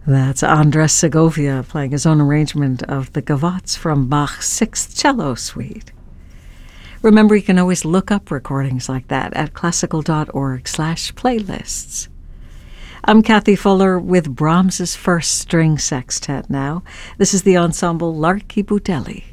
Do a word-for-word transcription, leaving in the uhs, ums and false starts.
That's Andres Segovia playing his own arrangement of the Gavottes from Bach's Sixth Cello Suite. Remember, you can always look up recordings like that at classical.org slash playlists. I'm Kathy Fuller with Brahms's First String Sextet now. This is the ensemble L'Archibudelli.